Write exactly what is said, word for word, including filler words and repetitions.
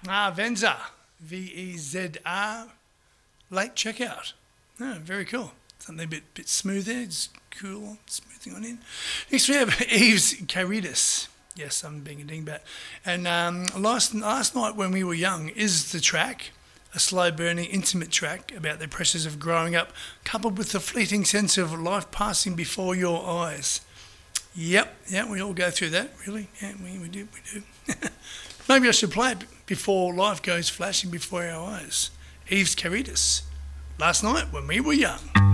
Ah, Venza. V E Z R. Late checkout. Oh, very cool. Something a bit bit smoother. It's cool. Smoothing on in. Next we have Eve's Caritas. Yes, I'm being a dingbat. And um, last last night when we were young is the track. A slow-burning, intimate track about the pressures of growing up, coupled with the fleeting sense of life passing before your eyes. Yep, yeah, we all go through that, really. Yeah, we, we do, we do. Maybe I should play it before life goes flashing before our eyes. Eve's Caritas. Last night when we were young.